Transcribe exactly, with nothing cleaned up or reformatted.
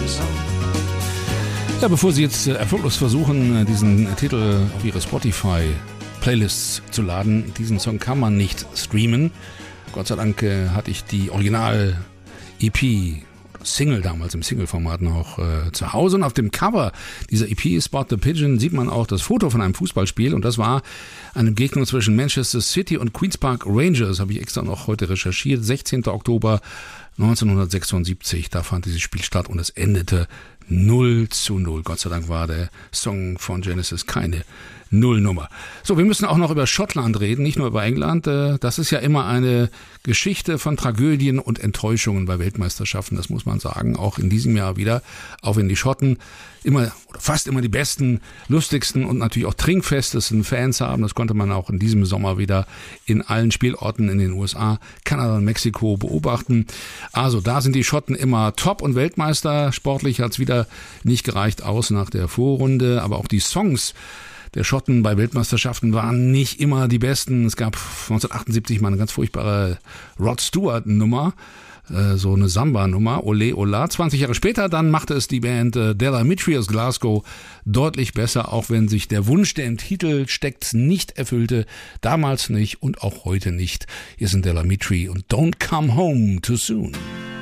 Ja, bevor Sie jetzt erfolglos versuchen, diesen Titel auf Ihre Spotify-Playlists zu laden, diesen Song kann man nicht streamen. Gott sei Dank äh, hatte ich die Original-E P, Single damals im Single-Format noch äh, zu Hause. Und auf dem Cover dieser E P, Spot the Pigeon, sieht man auch das Foto von einem Fußballspiel. Und das war eine Begegnung zwischen Manchester City und Queen's Park Rangers. Habe ich extra noch heute recherchiert. sechzehnten Oktober neunzehnhundertsechsundsiebzig. Da fand dieses Spiel statt und es endete null zu null. Gott sei Dank war der Song von Genesis keine Nullnummer. So, wir müssen auch noch über Schottland reden, nicht nur über England. Das ist ja immer eine Geschichte von Tragödien und Enttäuschungen bei Weltmeisterschaften, das muss man sagen. Auch in diesem Jahr wieder, auch wenn die Schotten immer oder fast immer die besten, lustigsten und natürlich auch trinkfestesten Fans haben. Das konnte man auch in diesem Sommer wieder in allen Spielorten in den U S A, Kanada und Mexiko beobachten. Also da sind die Schotten immer top und Weltmeister. Sportlich hat es wieder nicht gereicht aus nach der Vorrunde, aber auch die Songs der Schotten bei Weltmeisterschaften waren nicht immer die besten. Es gab neunzehnhundertachtundsiebzig mal eine ganz furchtbare Rod Stewart-Nummer, äh, so eine Samba-Nummer, Ole Ola. zwanzig Jahre später dann machte es die Band äh, Della Mitri aus Glasgow deutlich besser, auch wenn sich der Wunsch, der im Titel steckt, nicht erfüllte. Damals nicht und auch heute nicht. Hier sind Della Mitri und Don't Come Home Too Soon.